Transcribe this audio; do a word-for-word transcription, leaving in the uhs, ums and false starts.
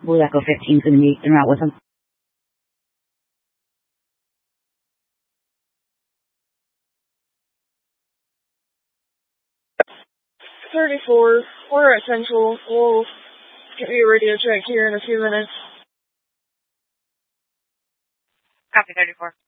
Blue Echo fifteen is going to meet en route with him. thirty-four, we're at Central. We'll get you a radio check here in a few minutes. Copy, thirty-four.